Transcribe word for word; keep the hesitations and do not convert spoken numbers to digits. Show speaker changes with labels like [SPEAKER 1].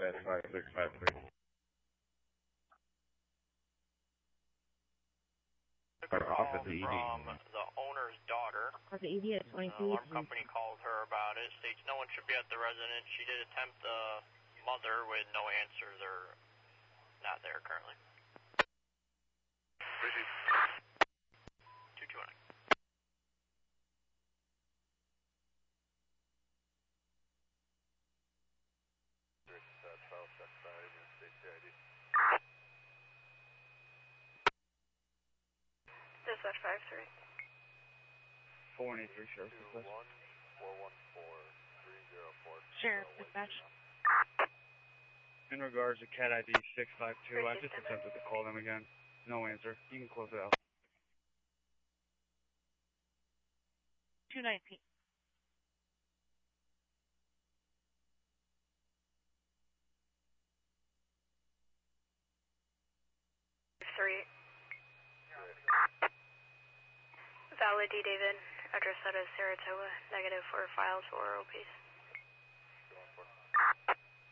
[SPEAKER 1] Dispatch five six five three. Off at the E D.
[SPEAKER 2] From the owner's daughter.
[SPEAKER 3] Off the E D at twenty-two.
[SPEAKER 2] Uh, alarm company called her about it. States no one should be at the residence. She did attempt the mother with no answers or not there currently. two two nine.
[SPEAKER 4] Dispatch five three.
[SPEAKER 1] four one eight three, Sheriff.
[SPEAKER 3] Sheriff, dispatch.
[SPEAKER 1] In regards to cat I D six five two, I just attempted to call them again. No answer. You can close it out.
[SPEAKER 3] two nineteen.
[SPEAKER 4] Three. Valid D. David. Address out of Saratoga. Negative for files for oral piece.